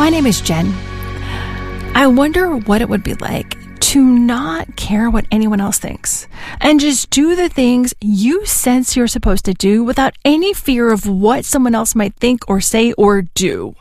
My name is Jen. I wonder what it would be like to not care what anyone else thinks and just do the things you sense you're supposed to do without any fear of what someone else might think or say or do.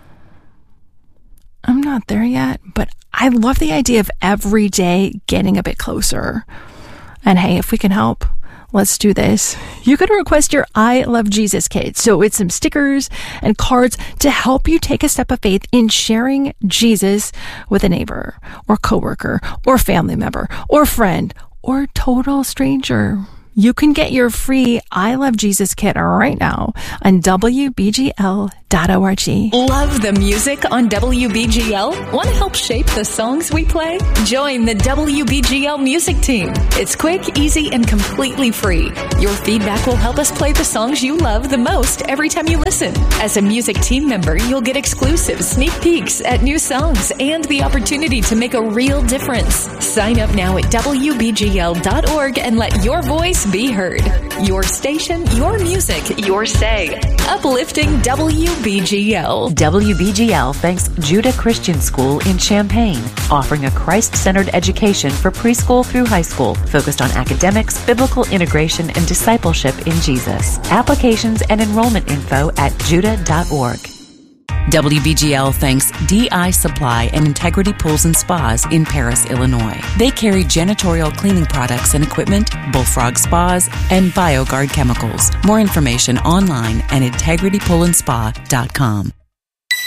I'm not there yet, but I love the idea of every day getting a bit closer. And hey, if we can help, let's do this. You can request your I Love Jesus kit. So it's some stickers and cards to help you take a step of faith in sharing Jesus with a neighbor or coworker or family member or friend or total stranger. You can get your free I Love Jesus kit right now on WBGL.org. Love the music on WBGL? Want to help shape the songs we play? Join the WBGL music team. It's quick, easy, and completely free. Your feedback will help us play the songs you love the most every time you listen. As a music team member, you'll get exclusive sneak peeks at new songs and the opportunity to make a real difference. Sign up now at WBGL.org and let your voice be heard. Your station, your music, your say. Uplifting WBGL. WBGL thanks Judah Christian School in Champaign, offering a Christ-centered education for preschool through high school, focused on academics, biblical integration, and discipleship in Jesus. Applications and enrollment info at judah.org. WBGL thanks DI Supply and Integrity Pools and Spas in Paris, Illinois. They carry janitorial cleaning products and equipment, Bullfrog Spas, and BioGuard chemicals. More information online at integritypoolandspa.com.